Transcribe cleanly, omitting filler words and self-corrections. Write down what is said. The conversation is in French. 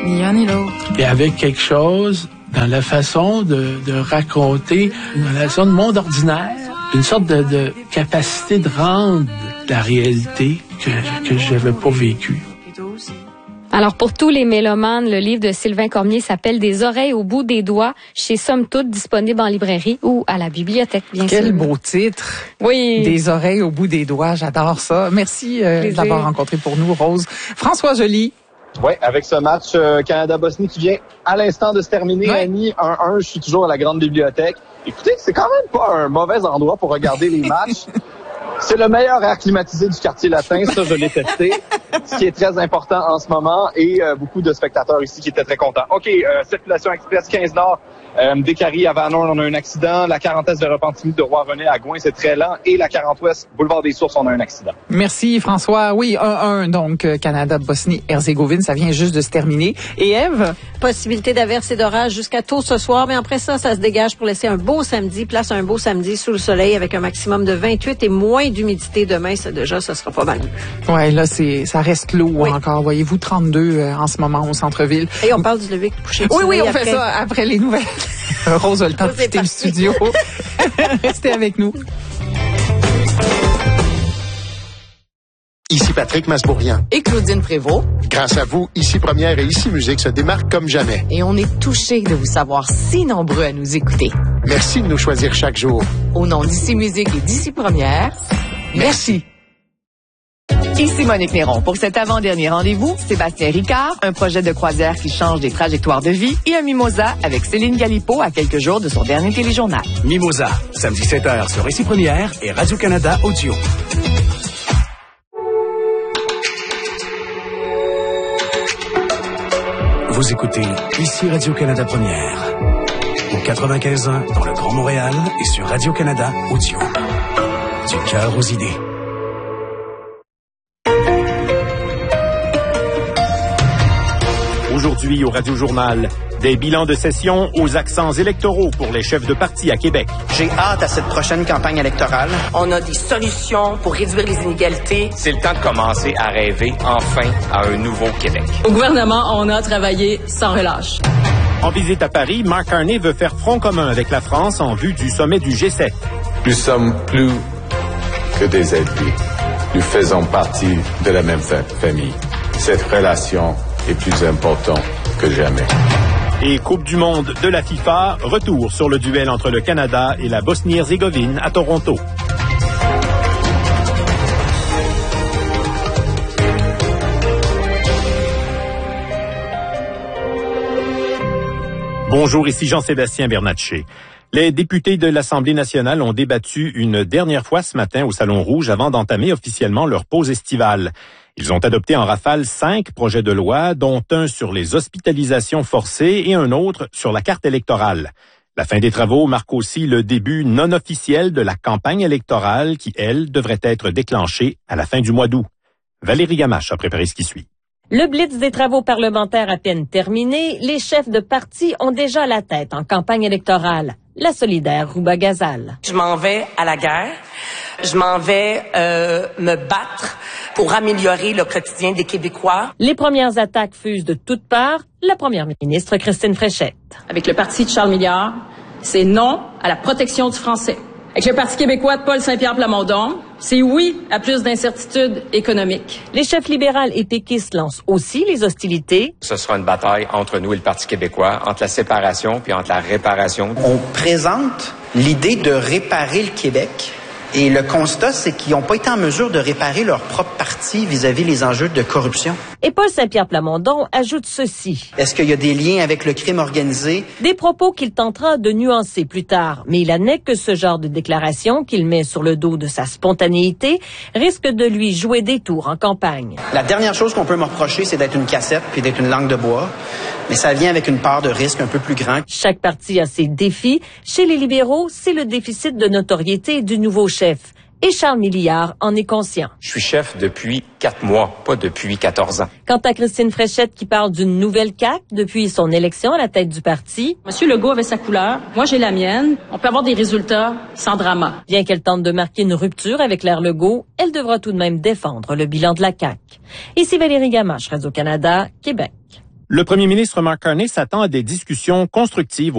ni un ni l'autre. Et avec quelque chose dans la façon de raconter une relation de monde ordinaire, une sorte de capacité de rendre la réalité que je n'avais pas vécue. Alors, pour tous les mélomanes, le livre de Sylvain Cormier s'appelle « Des oreilles au bout des doigts » chez Somme Toute, disponible en librairie ou à la bibliothèque, bien sûr. Quel beau titre! Oui. Des oreilles au bout des doigts, j'adore ça. Merci d'avoir rencontré pour nous, Rose. François Joly. Oui, avec ce match Canada-Bosnie qui vient à l'instant de se terminer, Annie, 1-1, je suis toujours à la grande bibliothèque. Écoutez, c'est quand même pas un mauvais endroit pour regarder les matchs. C'est le meilleur air climatisé du quartier latin, ça je l'ai testé, ce qui est très important en ce moment, et beaucoup de spectateurs ici qui étaient très contents. OK, circulation express 15 Nord, Décarie à Vanon, on a un accident, la 40 Est de Repentigny de Roi-René à Gouin, c'est très lent, et la 40 Ouest, Boulevard des Sources, on a un accident. Merci François. Oui, 1-1, donc Canada-Bosnie-Herzégovine, ça vient juste de se terminer. Et Ève? Possibilité d'averse et d'orage jusqu'à tôt ce soir, mais après ça se dégage pour laisser un beau samedi, place un beau samedi sous le soleil avec un maximum de 28 et moins d'humidité demain, ça sera pas mal. Ouais, là ça reste lourd encore. Voyez-vous, 32 en ce moment au centre-ville. Et on parle du lever coucher du Oui, on après. fait ça après les nouvelles. Rose a le temps de quitter le studio. Restez avec nous. Ici Patrick Masbourien. Et Claudine Prévost. Grâce à vous, Ici Première et Ici Musique se démarquent comme jamais. Et on est touchés de vous savoir si nombreux à nous écouter. Merci de nous choisir chaque jour. Au nom d'Ici Musique et d'Ici Première, merci. Ici Monique Néron. Pour cet avant-dernier rendez-vous, Sébastien Ricard, un projet de croisière qui change des trajectoires de vie et un mimosa avec Céline Galipo à quelques jours de son dernier téléjournal. Mimosa, samedi 7h sur Ici Première et Radio-Canada Audio. Vous écoutez Ici Radio-Canada Première. Au 95.1 dans le Grand Montréal et sur Radio-Canada Audio. Du cœur aux idées. Aujourd'hui au Radio-Journal, des bilans de session aux accents électoraux pour les chefs de parti à Québec. J'ai hâte à cette prochaine campagne électorale. On a des solutions pour réduire les inégalités. C'est le temps de commencer à rêver enfin à un nouveau Québec. Au gouvernement, on a travaillé sans relâche. En visite à Paris, Mark Carney veut faire front commun avec la France en vue du sommet du G7. Nous sommes plus que des ennemis. Nous faisons partie de la même famille. Cette relation est plus importante que jamais. Et Coupe du monde de la FIFA, retour sur le duel entre le Canada et la Bosnie-Herzégovine à Toronto. Bonjour, ici Jean-Sébastien Bernatchez. Les députés de l'Assemblée nationale ont débattu une dernière fois ce matin au Salon Rouge avant d'entamer officiellement leur pause estivale. Ils ont adopté en rafale 5 projets de loi, dont un sur les hospitalisations forcées et un autre sur la carte électorale. La fin des travaux marque aussi le début non officiel de la campagne électorale qui, elle, devrait être déclenchée à la fin du mois d'août. Valérie Gamache a préparé ce qui suit. Le blitz des travaux parlementaires à peine terminé, les chefs de parti ont déjà la tête en campagne électorale. La solidaire Rouba Gazal. Je m'en vais à la guerre. Je m'en vais me battre pour améliorer le quotidien des Québécois. Les premières attaques fusent de toutes parts. La première ministre Christine Fréchette. Avec le parti de Charles Milliard, c'est non à la protection du français. Avec le Parti québécois de Paul Saint-Pierre Plamondon, c'est oui à plus d'incertitudes économiques. Les chefs libérales et péquistes lancent aussi les hostilités. Ce sera une bataille entre nous et le Parti québécois, entre la séparation puis entre la réparation. On présente l'idée de réparer le Québec. Et le constat, c'est qu'ils n'ont pas été en mesure de réparer leur propre parti vis-à-vis les enjeux de corruption. Et Paul Saint-Pierre Plamondon ajoute ceci. Est-ce qu'il y a des liens avec le crime organisé? Des propos qu'il tentera de nuancer plus tard, mais il admet que ce genre de déclaration qu'il met sur le dos de sa spontanéité risque de lui jouer des tours en campagne. La dernière chose qu'on peut me reprocher, c'est d'être une cassette puis d'être une langue de bois. Mais ça vient avec une part de risque un peu plus grand. Chaque parti a ses défis. Chez les libéraux, c'est le déficit de notoriété du nouveau chef. Et Charles Milliard en est conscient. Je suis chef depuis 4 mois, pas depuis 14 ans. Quant à Christine Fréchette qui parle d'une nouvelle CAQ depuis son élection à la tête du parti. Monsieur Legault avait sa couleur, moi j'ai la mienne. On peut avoir des résultats sans drama. Bien qu'elle tente de marquer une rupture avec l'ère Legault, elle devra tout de même défendre le bilan de la CAQ. Ici Valérie Gamache, Radio-Canada, Québec. Le premier ministre Mark Carney s'attend à des discussions constructives